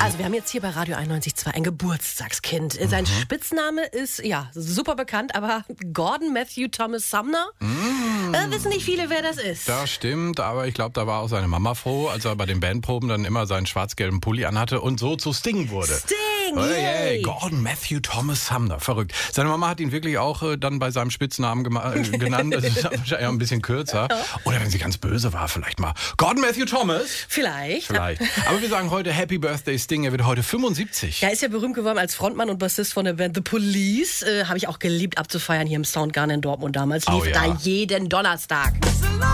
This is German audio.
Also wir haben jetzt hier bei Radio 91.2 ein Geburtstagskind. Sein Spitzname ist, ja, super bekannt, aber Gordon Matthew Thomas Sumner? Wissen nicht viele, wer das ist. Das stimmt, aber ich glaube, da war auch seine Mama froh, als er bei den Bandproben dann immer seinen schwarz-gelben Pulli anhatte und so zu Sting wurde. Sting, Hey, Gordon Matthew Thomas Sumner, verrückt. Seine Mama hat ihn wirklich auch dann bei seinem Spitznamen genannt, das ist wahrscheinlich ein bisschen kürzer. Oder wenn sie ganz böse war, vielleicht mal Gordon Matthew Thomas. Vielleicht. Aber wir sagen heute Happy Birthday Sting, er wird heute 75. Er ist ja berühmt geworden als Frontmann und Bassist von der Band The Police. Habe ich auch geliebt abzufeiern hier im Soundgarden in Dortmund damals. Lief da jeden Donnerstag.